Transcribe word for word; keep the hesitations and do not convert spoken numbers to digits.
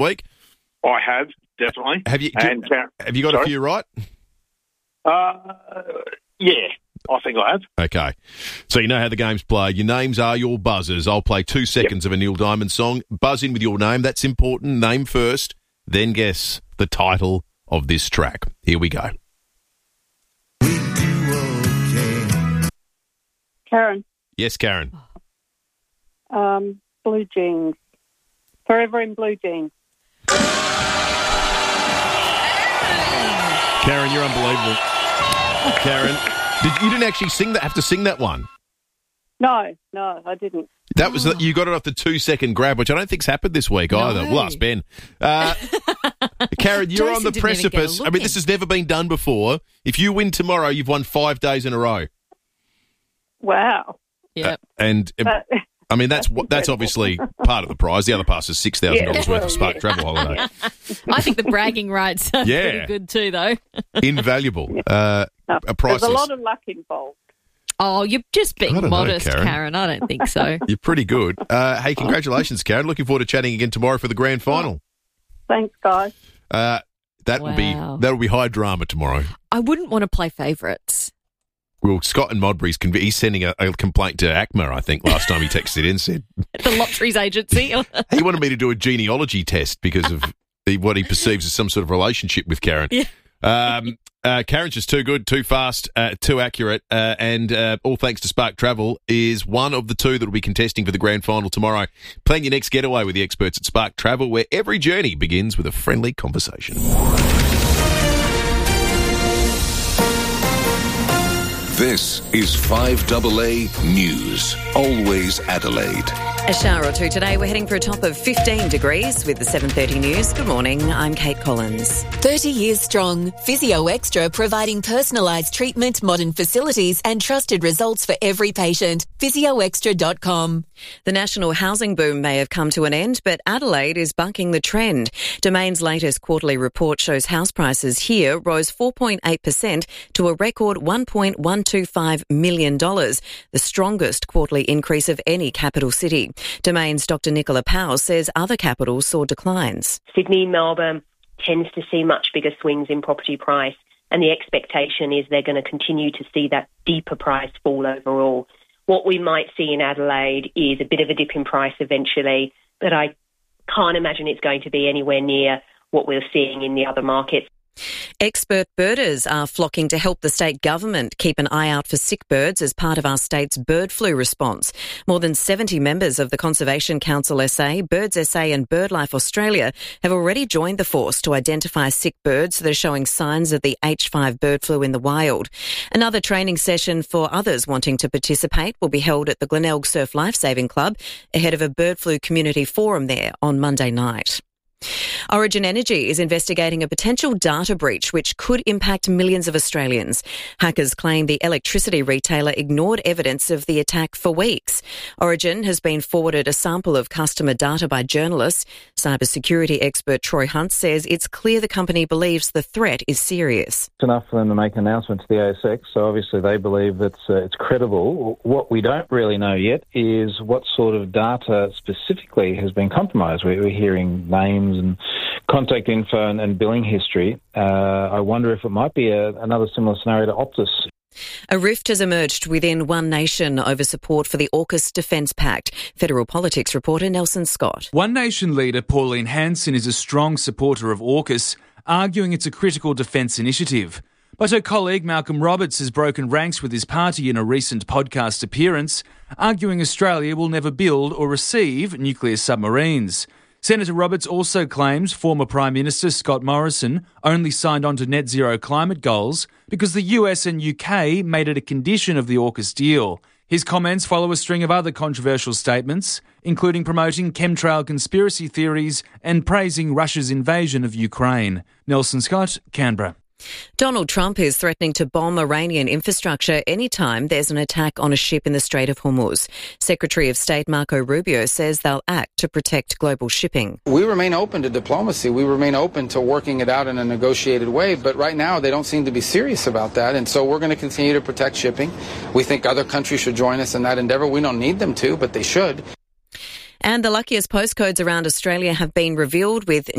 week? I have, definitely. Have you and, uh, have you got sorry? a few right? Uh, yeah, I think I have. Okay. So you know how the game's played. Your names are your buzzers. I'll play two seconds yep. of a Neil Diamond song. Buzz in with your name. That's important. Name first, then guess the title of this track. Here we go. Karen. Yes, Karen. Um, blue jeans. Forever in blue jeans. Karen, you're unbelievable. Karen, did, you didn't actually sing that. Have to sing that one. No, no, I didn't. That was the, you got it off the two-second grab, which I don't think's happened this week no. either. We'll ask Ben. Uh, Karen, you're on the precipice. I mean, this has never been done before. If you win tomorrow, you've won five days in a row. Wow. Yeah. Uh, and uh, I mean, that's that's, that's obviously part of the prize. The other part is six thousand dollars yeah. worth of Spark Travel holiday. I think the bragging rights are yeah. pretty good too, though. Invaluable. Uh, no, a priceless. There's a lot of luck involved. Oh, you're just being modest, know, Karen. Karen. I don't think so. You're pretty good. Uh, hey, congratulations, Karen. Looking forward to chatting again tomorrow for the grand final. Thanks, guys. Uh, that wow. will be that will be high drama tomorrow. I wouldn't want to play favourites. Well, Scott and Modbury's con- he's sending a, a complaint to ACMA, I think, last time he texted in and said... The Lotteries Agency. He wanted me to do a genealogy test because of the, what he perceives as some sort of relationship with Karen. Yeah. Um, uh, Karen's just too good, too fast, uh, too accurate, uh, and uh, all thanks to Spark Travel is one of the two that will be contesting for the grand final tomorrow. Plan your next getaway with the experts at Spark Travel, where every journey begins with a friendly conversation. This is five A A News, always Adelaide. A shower or two today. We're heading for a top of fifteen degrees with the seven thirty news. Good morning, I'm Kate Collins. thirty years strong. Physio Extra providing personalised treatment, modern facilities and trusted results for every patient. physio extra dot com. The national housing boom may have come to an end, but Adelaide is bucking the trend. Domain's latest quarterly report shows house prices here rose four point eight percent to a record one point one two five million dollars, the strongest quarterly increase of any capital city. Domain's Doctor Nicola Powell says other capitals saw declines. Sydney, Melbourne tends to see much bigger swings in property price, and the expectation is they're going to continue to see that deeper price fall overall. What we might see in Adelaide is a bit of a dip in price eventually, but I can't imagine it's going to be anywhere near what we're seeing in the other markets. Expert birders are flocking to help the state government keep an eye out for sick birds as part of our state's bird flu response. More than seventy members of the Conservation Council S A, Birds S A and BirdLife Australia have already joined the force to identify sick birds that are showing signs of the H five bird flu in the wild. Another training session for others wanting to participate will be held at the Glenelg Surf Lifesaving Club ahead of a bird flu community forum there on Monday night. Origin Energy is investigating a potential data breach which could impact millions of Australians. Hackers claim the electricity retailer ignored evidence of the attack for weeks. Origin has been forwarded a sample of customer data by journalists. Cybersecurity expert Troy Hunt says it's clear the company believes the threat is serious. It's enough for them to make an announcement to the A S X, so obviously they believe that uh, it's credible. What we don't really know yet is what sort of data specifically has been compromised. We're hearing names and contact info and, and billing history. Uh, I wonder if it might be a, another similar scenario to Optus. A rift has emerged within One Nation over support for the AUKUS Defence Pact. Federal Politics reporter Nelson Scott. One Nation leader Pauline Hanson is a strong supporter of AUKUS, arguing it's a critical defence initiative. But her colleague Malcolm Roberts has broken ranks with his party in a recent podcast appearance, arguing Australia will never build or receive nuclear submarines. Senator Roberts also claims former Prime Minister Scott Morrison only signed on to net zero climate goals because the U S and U K made it a condition of the AUKUS deal. His comments follow a string of other controversial statements, including promoting chemtrail conspiracy theories and praising Russia's invasion of Ukraine. Nelson Scott, Canberra. Donald Trump is threatening to bomb Iranian infrastructure anytime there's an attack on a ship in the Strait of Hormuz. Secretary of State Marco Rubio says they'll act to protect global shipping. We remain open to diplomacy. We remain open to working it out in a negotiated way. But right now, they don't seem to be serious about that. And so we're going to continue to protect shipping. We think other countries should join us in that endeavor. We don't need them to, but they should. And the luckiest postcodes around Australia have been revealed with